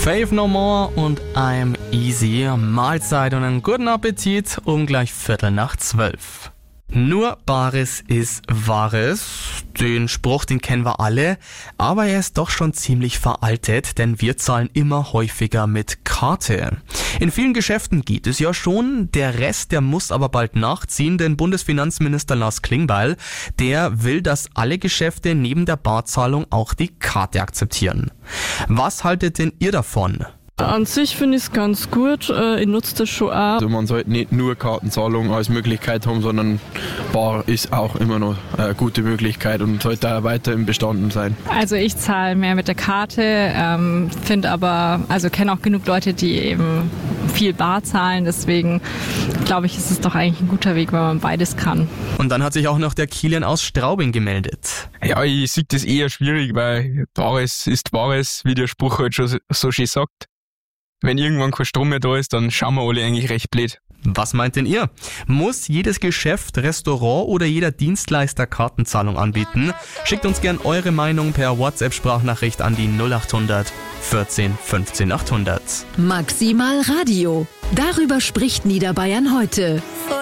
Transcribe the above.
Faith No More und I'm Easy. Mahlzeit und einen guten Appetit um gleich 11:45. Nur Bares ist Wahres. Den Spruch, den kennen wir alle, aber er ist doch schon ziemlich veraltet, denn wir zahlen immer häufiger mit Karte. In vielen Geschäften geht es ja schon, der Rest, der muss aber bald nachziehen, denn Bundesfinanzminister Lars Klingbeil, der will, dass alle Geschäfte neben der Barzahlung auch die Karte akzeptieren. Was haltet denn ihr davon? An sich finde ich es ganz gut, ich nutze das schon auch. Also man sollte nicht nur Kartenzahlung als Möglichkeit haben, sondern Bar ist auch immer noch eine gute Möglichkeit und sollte auch weiter im Bestand sein. Also ich zahle mehr mit der Karte, finde aber, also kenne auch genug Leute, die eben viel bar zahlen, deswegen glaube ich, ist es doch eigentlich ein guter Weg, weil man beides kann. Und dann hat sich auch noch der Kilian aus Straubing gemeldet. Ja, ich sehe das eher schwierig, weil Bares ist Bares, wie der Spruch halt schon so schön sagt. Wenn irgendwann kein Strom mehr da ist, dann schauen wir alle eigentlich recht blöd. Was meint denn ihr? Muss jedes Geschäft, Restaurant oder jeder Dienstleister Kartenzahlung anbieten? Schickt uns gern eure Meinung per WhatsApp-Sprachnachricht an die 0800 14 15 800. Maximal Radio. Darüber spricht Niederbayern heute.